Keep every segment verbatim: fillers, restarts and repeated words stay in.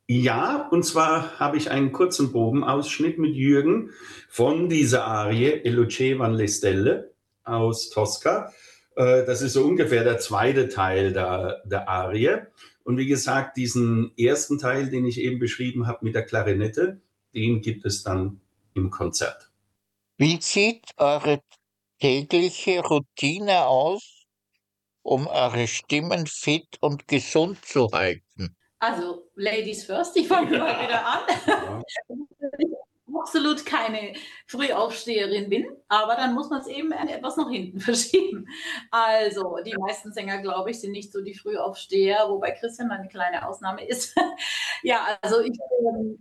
Ja, und zwar habe ich einen kurzen Probenausschnitt mit Jürgen von dieser Arie E Lucevano le Stelle aus Tosca. Äh, Das ist so ungefähr der zweite Teil der, der Arie. Und wie gesagt, diesen ersten Teil, den ich eben beschrieben habe mit der Klarinette, den gibt es dann im Konzert. Wie sieht eure tägliche Routine aus, um eure Stimmen fit und gesund zu halten? Also, Ladies first, ich fange mal wieder an. Ja. Ich absolut keine Frühaufsteherin bin, aber dann muss man es eben etwas nach hinten verschieben. Also, die meisten Sänger, glaube ich, sind nicht so die Frühaufsteher, wobei Christian eine kleine Ausnahme ist. Ja, also ich, ähm,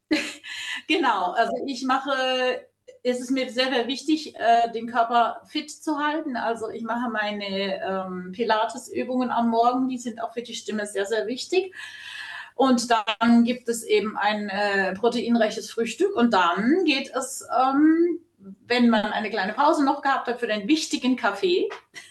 genau, also ich mache, es ist mir sehr, sehr wichtig, äh, den Körper fit zu halten. Also ich mache meine ähm, Pilates-Übungen am Morgen, die sind auch für die Stimme sehr, sehr wichtig. Und dann gibt es eben ein äh, proteinreiches Frühstück und dann geht es, ähm, wenn man eine kleine Pause noch gehabt hat, für den wichtigen Kaffee,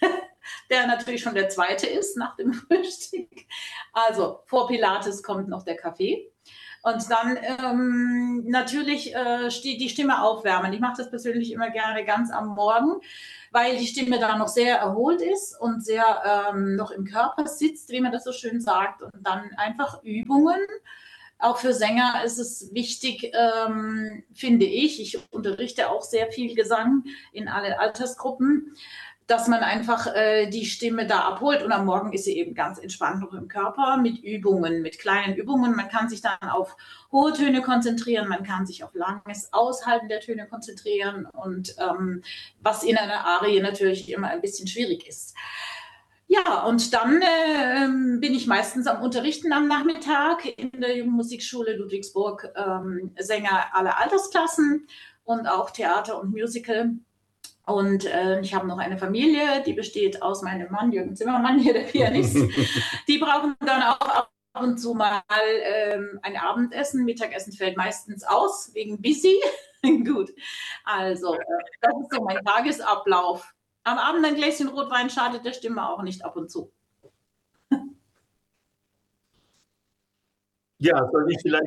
der natürlich schon der zweite ist nach dem Frühstück. Also vor Pilates kommt noch der Kaffee. Und dann ähm, natürlich äh, steht die Stimme aufwärmen. Ich mache das persönlich immer gerne ganz am Morgen, weil die Stimme da noch sehr erholt ist und sehr ähm, noch im Körper sitzt, wie man das so schön sagt. Und dann einfach Übungen. Auch für Sänger ist es wichtig, ähm, finde ich. Ich unterrichte auch sehr viel Gesang in alle Altersgruppen, dass man einfach äh, die Stimme da abholt und am Morgen ist sie eben ganz entspannt noch im Körper mit Übungen, mit kleinen Übungen. Man kann sich dann auf hohe Töne konzentrieren, man kann sich auf langes Aushalten der Töne konzentrieren und ähm, was in einer Arie natürlich immer ein bisschen schwierig ist. Ja, und dann äh, bin ich meistens am Unterrichten am Nachmittag in der Jugendmusikschule Ludwigsburg, ähm, Sänger aller Altersklassen und auch Theater und Musical. Und äh, ich habe noch eine Familie, die besteht aus meinem Mann, Jürgen Zimmermann, hier der Pianist. Die brauchen dann auch ab und zu mal ähm, ein Abendessen. Mittagessen fällt meistens aus, wegen busy. Gut, also äh, das ist so mein Tagesablauf. Am Abend ein Gläschen Rotwein schadet der Stimme auch nicht ab und zu. Ja, soll ich vielleicht.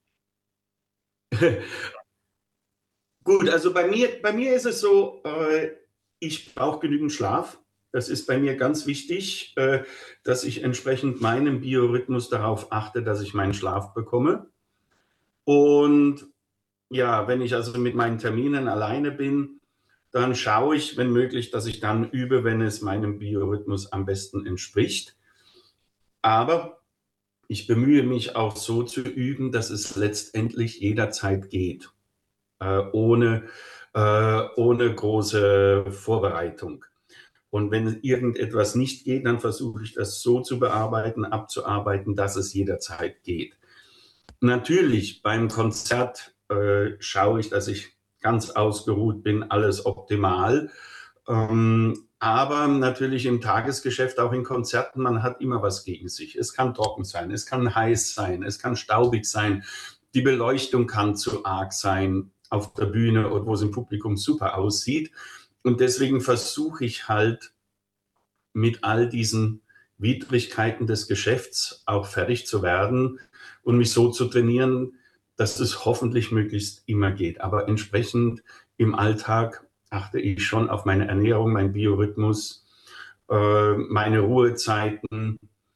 Gut, also bei mir, bei mir ist es so, äh, ich brauche genügend Schlaf. Das ist bei mir ganz wichtig, äh, dass ich entsprechend meinem Biorhythmus darauf achte, dass ich meinen Schlaf bekomme. Und ja, wenn ich also mit meinen Terminen alleine bin, dann schaue ich, wenn möglich, dass ich dann übe, wenn es meinem Biorhythmus am besten entspricht. Aber ich bemühe mich auch so zu üben, dass es letztendlich jederzeit geht. Äh, ohne, äh, ohne große Vorbereitung. Und wenn irgendetwas nicht geht, dann versuche ich das so zu bearbeiten, abzuarbeiten, dass es jederzeit geht. Natürlich beim Konzert äh, schaue ich, dass ich ganz ausgeruht bin, alles optimal. Ähm, aber natürlich im Tagesgeschäft, auch in Konzerten, man hat immer was gegen sich. Es kann trocken sein, es kann heiß sein, es kann staubig sein, die Beleuchtung kann zu arg sein auf der Bühne oder wo es im Publikum super aussieht. Und deswegen versuche ich halt mit all diesen Widrigkeiten des Geschäfts auch fertig zu werden und mich so zu trainieren, dass es hoffentlich möglichst immer geht. Aber entsprechend im Alltag achte ich schon auf meine Ernährung, meinen Biorhythmus, äh, meine Ruhezeiten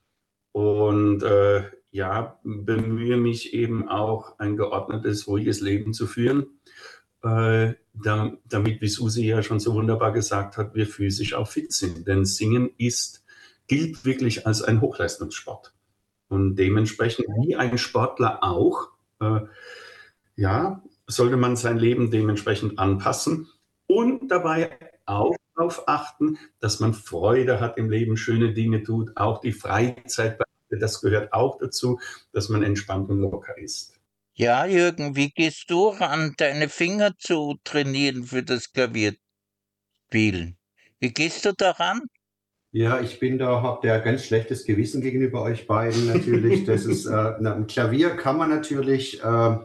und äh, ja, bemühe mich eben auch ein geordnetes, ruhiges Leben zu führen, äh, damit, wie Susi ja schon so wunderbar gesagt hat, wir physisch auch fit sind. Denn Singen ist, gilt wirklich als ein Hochleistungssport. Und dementsprechend, wie ein Sportler auch, äh, ja, sollte man sein Leben dementsprechend anpassen und dabei auch darauf achten, dass man Freude hat im Leben, schöne Dinge tut, auch die Freizeit beachtet. Das gehört auch dazu, dass man entspannt und locker ist. Ja, Jürgen, wie gehst du ran, deine Finger zu trainieren für das Klavierspielen? Wie gehst du daran? Ja, ich bin da, habe ja ganz schlechtes Gewissen gegenüber euch beiden natürlich. Das ist, äh, na, im Klavier kann man natürlich äh,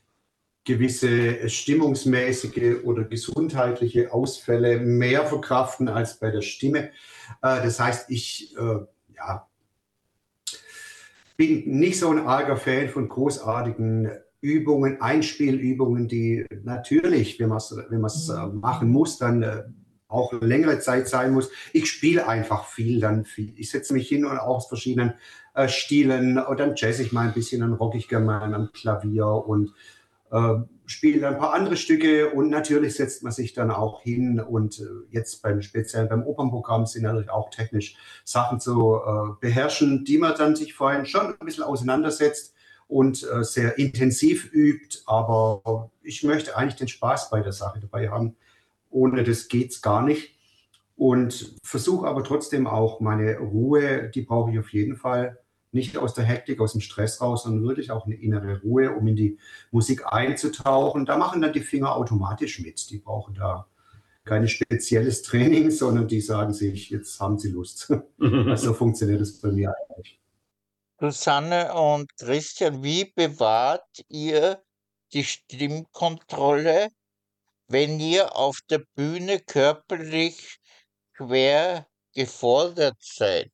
gewisse stimmungsmäßige oder gesundheitliche Ausfälle mehr verkraften als bei der Stimme. Äh, das heißt, ich, äh, ja, bin nicht so ein arger Fan von großartigen Übungen, Einspielübungen, die natürlich, wenn man es wenn man's, äh, machen muss, dann äh, auch längere Zeit sein muss. Ich spiele einfach viel, dann viel. Ich setze mich hin und auch aus verschiedenen äh, Stilen und dann jazz ich mal ein bisschen, dann rock ich gerne mal am Klavier und äh, spiele dann ein paar andere Stücke und natürlich setzt man sich dann auch hin und äh, jetzt beim speziell beim Opernprogramm sind natürlich auch technisch Sachen zu äh, beherrschen, die man dann sich vorhin schon ein bisschen auseinandersetzt und äh, sehr intensiv übt, aber ich möchte eigentlich den Spaß bei der Sache dabei haben. Ohne das geht's gar nicht und versuche aber trotzdem auch meine Ruhe, die brauche ich auf jeden Fall, nicht aus der Hektik, aus dem Stress raus, sondern wirklich auch eine innere Ruhe, um in die Musik einzutauchen. Da machen dann die Finger automatisch mit. Die brauchen da kein spezielles Training, sondern die sagen sich, jetzt haben sie Lust. Also funktioniert das bei mir eigentlich. Susanne und Christian, wie bewahrt ihr die Stimmkontrolle, wenn ihr auf der Bühne körperlich schwer gefordert seid?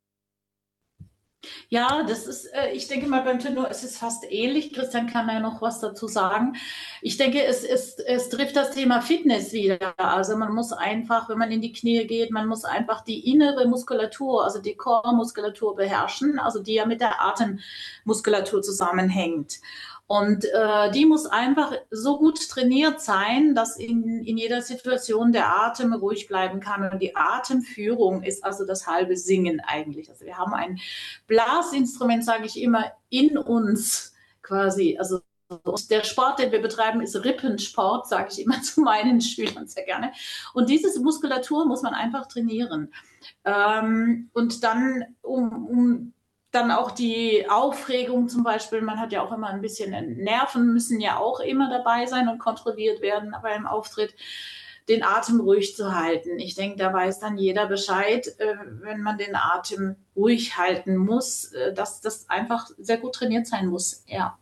Ja, das ist, äh, ich denke mal beim Tenor ist es fast ähnlich. Christian kann ja noch was dazu sagen. Ich denke, es, es, es trifft das Thema Fitness wieder. Also man muss einfach, wenn man in die Knie geht, man muss einfach die innere Muskulatur, also die Core-Muskulatur beherrschen, also die ja mit der Atemmuskulatur zusammenhängt. Und äh, die muss einfach so gut trainiert sein, dass in, in jeder Situation der Atem ruhig bleiben kann. Und die Atemführung ist also das halbe Singen eigentlich. Also wir haben ein Blasinstrument, sage ich immer, in uns quasi. Also der Sport, den wir betreiben, ist Rippensport, sage ich immer zu meinen Schülern sehr gerne. Und diese Muskulatur muss man einfach trainieren. Ähm, und dann, um, um dann auch die Aufregung zum Beispiel, man hat ja auch immer ein bisschen Nerven, müssen ja auch immer dabei sein und kontrolliert werden beim Auftritt, den Atem ruhig zu halten. Ich denke, da weiß dann jeder Bescheid, äh, wenn man den Atem ruhig halten muss, äh, dass das einfach sehr gut trainiert sein muss. Ja.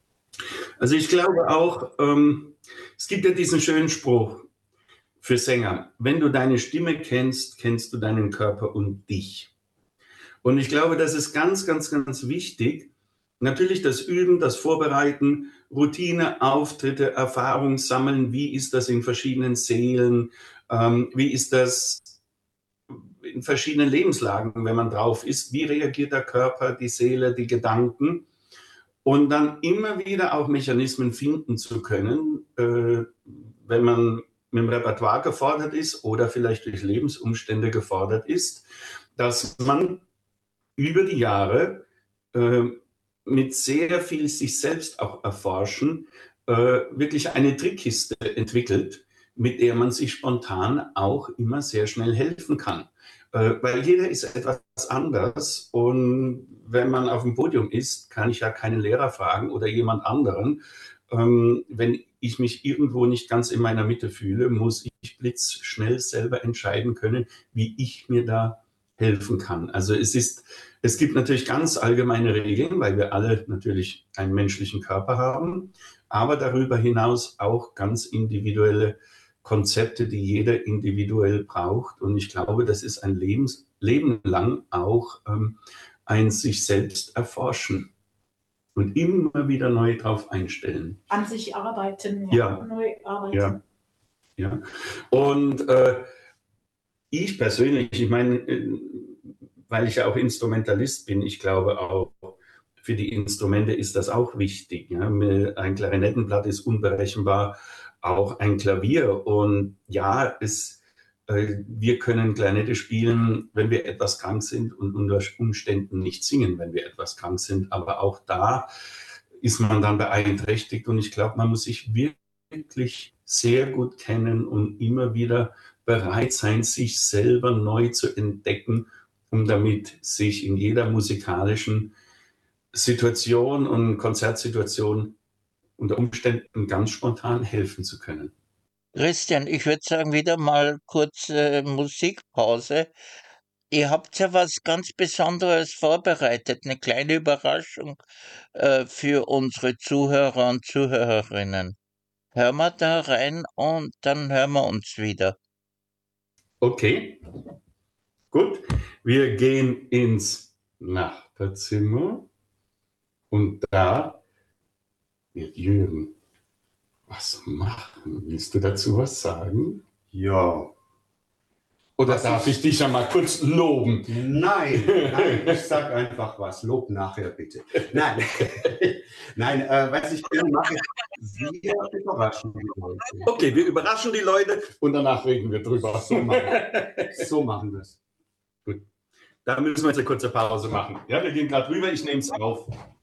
Also ich glaube auch, ähm, es gibt ja diesen schönen Spruch für Sänger: Wenn du deine Stimme kennst, kennst du deinen Körper und dich. Und ich glaube, das ist ganz, ganz, ganz wichtig. Natürlich das Üben, das Vorbereiten, Routine, Auftritte, Erfahrung sammeln. Wie ist das in verschiedenen Seelen? Ähm, wie ist das in verschiedenen Lebenslagen, wenn man drauf ist? Wie reagiert der Körper, die Seele, die Gedanken? Und dann immer wieder auch Mechanismen finden zu können, äh, wenn man mit dem Repertoire gefordert ist oder vielleicht durch Lebensumstände gefordert ist, dass man über die Jahre äh, mit sehr viel sich selbst auch erforschen, äh, wirklich eine Trickkiste entwickelt, mit der man sich spontan auch immer sehr schnell helfen kann. Äh, weil jeder ist etwas anders und wenn man auf dem Podium ist, kann ich ja keinen Lehrer fragen oder jemand anderen. Ähm, wenn ich mich irgendwo nicht ganz in meiner Mitte fühle, muss ich blitzschnell selber entscheiden können, wie ich mir da helfen kann. Also es ist, es gibt natürlich ganz allgemeine Regeln, weil wir alle natürlich einen menschlichen Körper haben, aber darüber hinaus auch ganz individuelle Konzepte, die jeder individuell braucht. Und ich glaube, das ist ein Lebens, Leben lang auch ähm, ein sich selbst erforschen und immer wieder neu drauf einstellen. An sich arbeiten, ja. Ja, Neu arbeiten. ja, ja. Und äh, ich persönlich, ich meine, weil ich ja auch Instrumentalist bin, ich glaube auch, für die Instrumente ist das auch wichtig. Ja? Ein Klarinettenblatt ist unberechenbar, auch ein Klavier. Und ja, es, äh, wir können Klarinette spielen, wenn wir etwas krank sind und unter Umständen nicht singen, wenn wir etwas krank sind. Aber auch da ist man dann beeinträchtigt. Und ich glaube, man muss sich wirklich sehr gut kennen und immer wieder bereit sein, sich selber neu zu entdecken, um damit sich in jeder musikalischen Situation und Konzertsituation unter Umständen ganz spontan helfen zu können. Christian, ich würde sagen, wieder mal kurze Musikpause. Ihr habt ja was ganz Besonderes vorbereitet, eine kleine Überraschung äh, für unsere Zuhörer und Zuhörerinnen. Hören wir da rein und dann hören wir uns wieder. Okay, gut. Wir gehen ins Nachbarzimmer Und da wird Jürgen was machen. Willst du dazu was sagen? Ja. Oder Was darf ich- ich dich ja mal kurz loben? Nein, nein, ich sag einfach was. Lob nachher bitte. Nein, nein, äh, was ich gerne mache, wir überraschen die Leute. Okay, wir überraschen die Leute und danach reden wir drüber. So machen wir So machen wir es. Da müssen wir jetzt eine kurze Pause machen. Ja, wir gehen gerade rüber, ich nehme es auf.